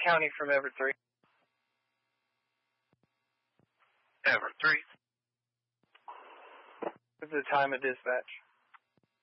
County from Everett 3. Everett 3. What's the time of dispatch?